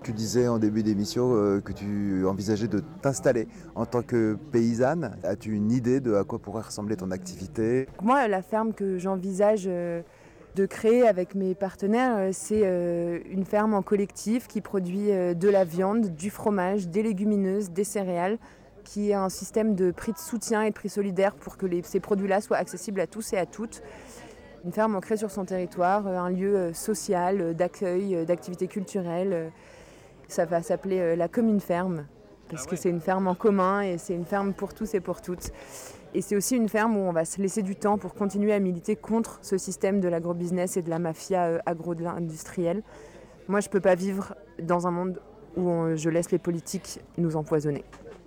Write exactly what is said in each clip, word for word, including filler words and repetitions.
Tu disais en début d'émission euh, que tu envisageais de t'installer en tant que paysanne. As-tu une idée de à quoi pourrait ressembler ton activité? Moi, la ferme que j'envisage euh, de créer avec mes partenaires, euh, c'est euh, une ferme en collectif qui produit euh, de la viande, du fromage, des légumineuses, des céréales, qui a un système de prix de soutien et de prix solidaire pour que les- ces produits-là soient accessibles à tous et à toutes. Une ferme ancrée sur son territoire, euh, un lieu euh, social, euh, d'accueil, euh, d'activités culturelles. euh, Ça va s'appeler euh, la commune ferme, parce que c'est une ferme en commun et c'est une ferme pour tous et pour toutes. Et c'est aussi une ferme où on va se laisser du temps pour continuer à militer contre ce système de l'agrobusiness et de la mafia euh, agro-industrielle. Moi, je ne peux pas vivre dans un monde où on- je laisse les politiques nous empoisonner.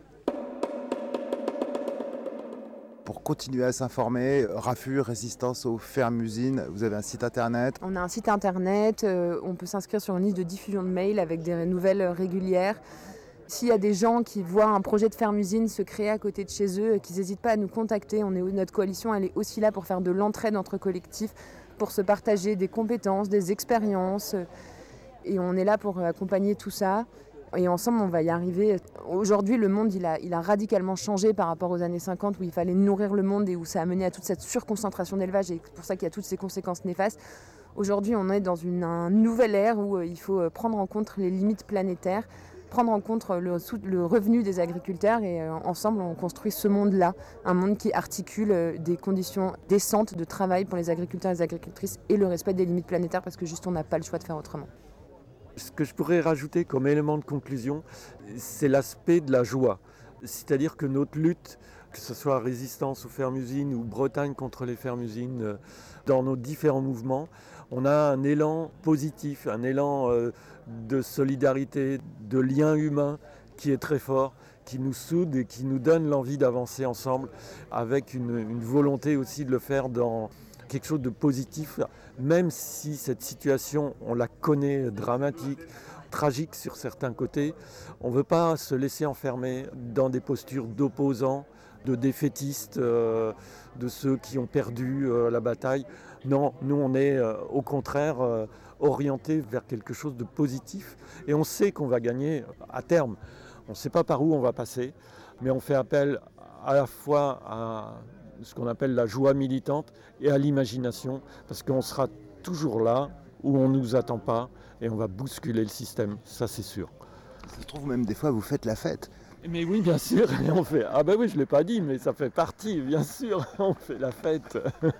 Pour continuer à s'informer, RAFUR, Résistance aux fermes-usines, vous avez un site internet. On a un site internet, euh, on peut s'inscrire sur une liste de diffusion de mails avec des nouvelles régulières. S'il y a des gens qui voient un projet de ferme-usine se créer à côté de chez eux, qu'ils n'hésitent pas à nous contacter. On est, notre coalition, elle est aussi là pour faire de l'entraide entre collectifs, pour se partager des compétences, des expériences. Et on est là pour accompagner tout ça. Et ensemble, on va y arriver. Aujourd'hui, le monde, il a, il a radicalement changé par rapport aux années cinquante où il fallait nourrir le monde et où ça a mené à toute cette surconcentration d'élevage et c'est pour ça qu'il y a toutes ces conséquences néfastes. Aujourd'hui, on est dans une, un nouvelle ère où il faut prendre en compte les limites planétaires, prendre en compte le, le revenu des agriculteurs et euh, ensemble, on construit ce monde-là, un monde qui articule euh, des conditions décentes de travail pour les agriculteurs et les agricultrices et le respect des limites planétaires parce que juste on n'a pas le choix de faire autrement. Ce que je pourrais rajouter comme élément de conclusion, c'est l'aspect de la joie. C'est-à-dire que notre lutte, que ce soit Résistance aux fermes-usines ou Bretagne contre les fermes-usines, dans nos différents mouvements, on a un élan positif, un élan de solidarité, de lien humain qui est très fort, qui nous soude et qui nous donne l'envie d'avancer ensemble avec une, une volonté aussi de le faire dans quelque chose de positif, même si cette situation, on la connaît dramatique, tragique sur certains côtés. On ne veut pas se laisser enfermer dans des postures d'opposants, de défaitistes, euh, de ceux qui ont perdu euh, la bataille. Non, nous on est euh, au contraire euh, orientés vers quelque chose de positif et on sait qu'on va gagner à terme. On ne sait pas par où on va passer, mais on fait appel à la fois à ce qu'on appelle la joie militante et à l'imagination, parce qu'on sera toujours là où on ne nous attend pas et on va bousculer le système, ça c'est sûr. Ça se trouve même des fois vous faites la fête. Mais oui, bien sûr, et on fait, ah ben oui, je ne l'ai pas dit, mais ça fait partie, bien sûr, on fait la fête.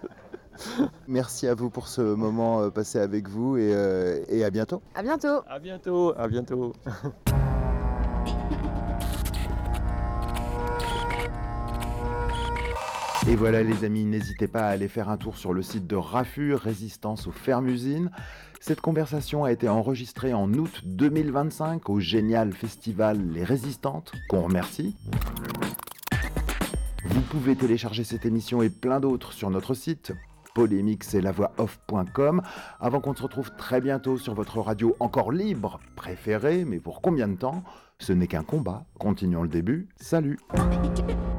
Merci à vous pour ce moment passé avec vous et, euh, et à bientôt. À bientôt. À bientôt, à bientôt. Et voilà les amis, n'hésitez pas à aller faire un tour sur le site de RAFUR, Résistance aux fermes-usines. Cette conversation a été enregistrée en août deux mille vingt-cinq au génial festival Les Résistantes, qu'on remercie. Vous pouvez télécharger cette émission et plein d'autres sur notre site polémix et la voix off point com. Avant qu'on se retrouve très bientôt sur votre radio encore libre préférée, mais pour combien de temps? Ce n'est qu'un combat. Continuons le début. Salut!